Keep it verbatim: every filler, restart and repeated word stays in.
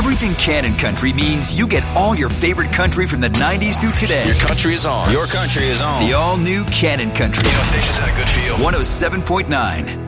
Everything Cannon Country means you get all your favorite country from the nineties through today. Your country is on. Your country is on. The all-new Cannon Country. You know, station's had a good feel. one oh seven point nine.